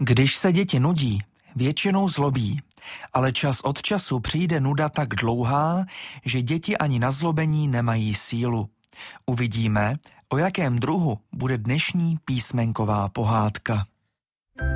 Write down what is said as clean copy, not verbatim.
Když se děti nudí, většinou zlobí, ale čas od času přijde nuda tak dlouhá, že děti ani na zlobení nemají sílu. Uvidíme, o jakém druhu bude dnešní písmenková pohádka.